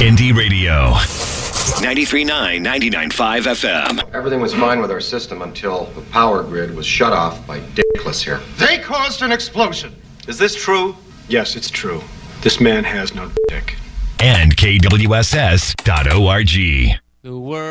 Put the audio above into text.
Indie Radio. 93.9, 99.5 FM. Everything was fine with our system until the power grid was shut off by Dickless here. They caused an explosion. Is this true? Yes, it's true. This man has no dick. And KWSS.org. The world